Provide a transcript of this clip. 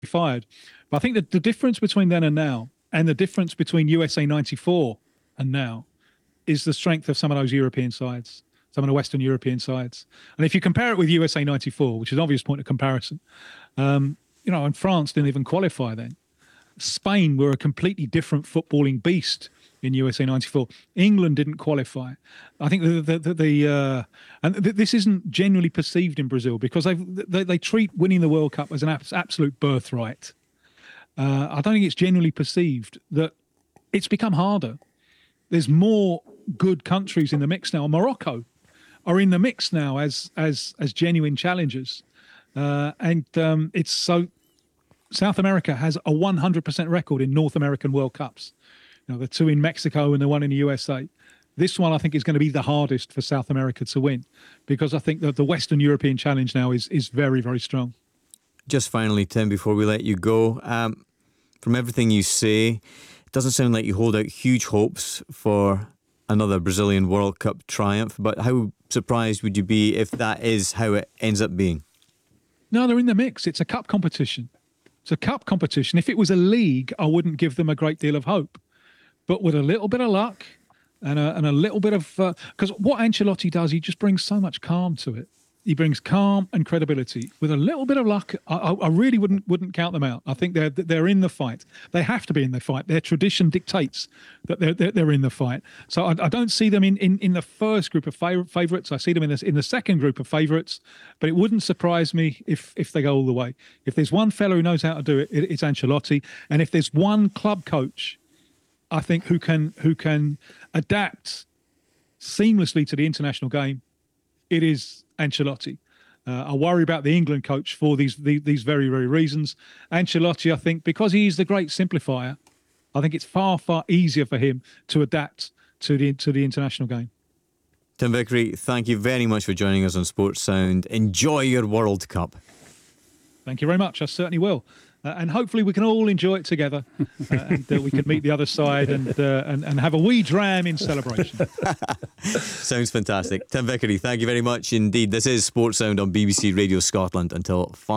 fired. But I think that the difference between then and now, and the difference between USA 94 and now, is the strength of some of those European sides, some of the Western European sides. And if you compare it with USA 94, which is an obvious point of comparison, and France didn't even qualify then. Spain were a completely different footballing beast in USA 94. England didn't qualify. I think this isn't generally perceived in Brazil because they treat winning the World Cup as an absolute birthright. I don't think it's generally perceived that it's become harder. There's more good countries in the mix now. Morocco are in the mix now as genuine challengers, and it's so. South America has a 100% record in North American World Cups. The two in Mexico and the one in the USA. This one, I think, is going to be the hardest for South America to win because I think that the Western European challenge now is very, very strong. Just finally, Tim, before we let you go, from everything you say, it doesn't sound like you hold out huge hopes for another Brazilian World Cup triumph, but how surprised would you be if that is how it ends up being? No, they're in the mix. It's a cup competition. It's a cup competition. If it was a league, I wouldn't give them a great deal of hope. But with a little bit of luck and a little bit of... Because what Ancelotti does, he just brings so much calm to it. He brings calm and credibility. With a little bit of luck, I really wouldn't count them out. I think they're in the fight. They have to be in the fight. Their tradition dictates that they're in the fight. So I don't see them in the first group of favourites. I see them in the second group of favourites. But it wouldn't surprise me if they go all the way. If there's one fellow who knows how to do it, it's Ancelotti. And if there's one club coach, I think, who can adapt seamlessly to the international game, it is Ancelotti. I worry about the England coach for these very, very reasons. Ancelotti, I think, because he's the great simplifier, I think it's far, far easier for him to adapt to the international game. Tim Vickery, thank you very much for joining us on Sports Sound. Enjoy your World Cup. Thank you very much. I certainly will. And hopefully we can all enjoy it together and we can meet the other side and have a wee dram in celebration. Sounds fantastic. Tim Vickery, thank you very much indeed. This is Sports Sound on BBC Radio Scotland until 5.